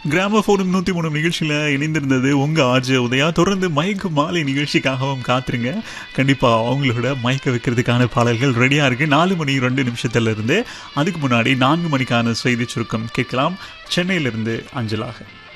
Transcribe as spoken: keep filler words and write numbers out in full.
கிராமபோனும் நூத்தி மூணு நிகழ்ச்சியில இணைந்திருந்தது உங்க ஆர்ஜே உதயா. தொடர்ந்து மயக்க மாலை நிகழ்ச்சிக்காகவும் காத்துருங்க. கண்டிப்பா அவங்களோட மயக்க வைக்கிறதுக்கான பாடல்கள் ரெடியா இருக்கு. நாலு மணி ரெண்டு நிமிஷத்துல இருந்து அதுக்கு முன்னாடி நான்கு மணிக்கான செய்தி சுருக்கம் கேட்கலாம் சென்னையிலிருந்து அஞ்சலாக.